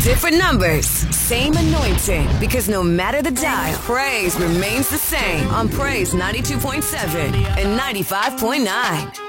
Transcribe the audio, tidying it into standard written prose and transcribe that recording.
Different numbers, same anointing. Because no matter the dial, praise remains the same on Praise 92.7 and 95.9.